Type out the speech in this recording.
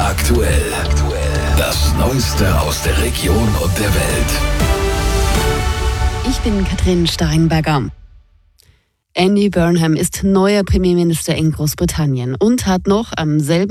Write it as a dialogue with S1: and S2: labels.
S1: aktuell. Das Neueste aus der Region und der Welt.
S2: Ich bin Katrin Steinberger. Andy Burnham ist neuer Premierminister in Großbritannien und hat noch am selben